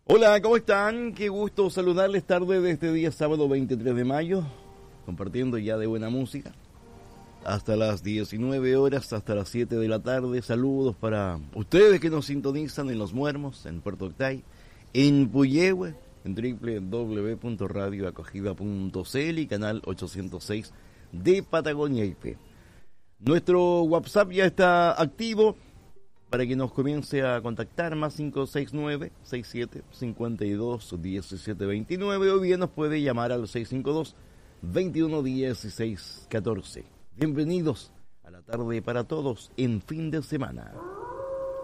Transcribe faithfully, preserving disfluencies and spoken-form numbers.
Hola, ¿cómo están? Qué gusto saludarles tarde de este día sábado veintitrés de mayo, compartiendo ya de buena música. Hasta las diecinueve horas, hasta las siete de la tarde. Saludos para ustedes que nos sintonizan en Los Muermos, en Puerto Octay, en Puyehue, en doble u doble u doble u punto radio acogida punto c l y canal ochocientos seis de Patagonia I P. Nuestro WhatsApp ya está activo para que nos comience a contactar, más cinco seis nueve, seis siete cinco dos, uno siete dos nueve, o bien nos puede llamar al seis cinco dos, veintiuno dieciséis catorce. Bienvenidos a la tarde para todos en fin de semana.